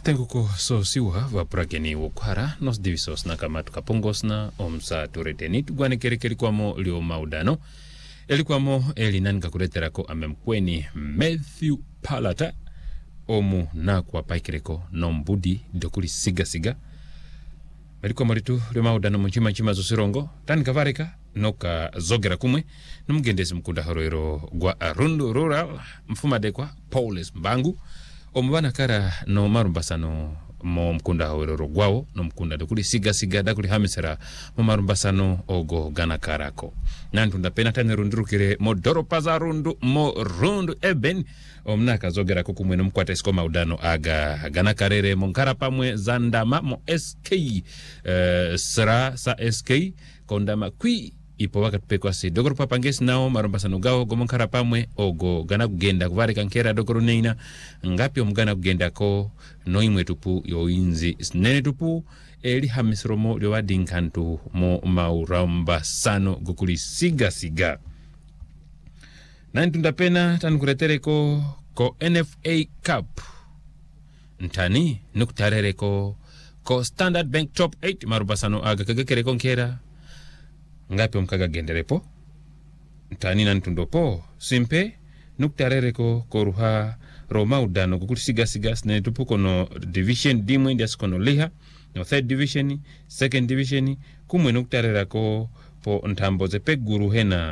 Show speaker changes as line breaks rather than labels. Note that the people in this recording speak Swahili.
Tenguko so siwa va prageni wokwara nos divisos na kamatu kapongosna omsa turetenit gwane kerekeri kwamo lio maudano elikwamo elinanga kuleterako amemkweni Matthew Palata omu na kwa paikireko nombudi dokuli siga elikwamo litu lio maudano mchima zosirongo tani kavareka noka zogera kumwe numugendezi mkunda horoero gwa Arundu Rural mfumadekwa Paulis Mbangu omubana kara no marumbasano mo mkunda horoero gwao no mkunda dokuli siga dakuli hamisera mo marumbasano ogo gana karako nantunda pena tane rundurukire mo doropaza rundu eben omnaka zogera kukumwe no mkwata esko maudano aga gana karere monkara pamwe zandama mo SK sra sa SK kondama kwi ipo wakati pekwa si dogoro papangesi nao marumbasano gao gomonkara pamwe ogo gana kugenda kuvari kankera dogoro neina ngapi omgana kugenda ko noimwe tupu yo inzi nene tupu eli hamisromo lio wadinkantu mo maurambasano gukuli siga nantunda pena tanukuretere ko NFA Cup ntani nukutarere ko Standard Bank Top 8 marumbasano aga kagekere konkera ngapi omkaga genderepo ntani nantundopo simpe nuktarere ko koruha Roma udano kukuli siga sine tupuko no division dimwe ndias kono liha no third division second division kumwe nuktarera ko po ntambo zepe guru hena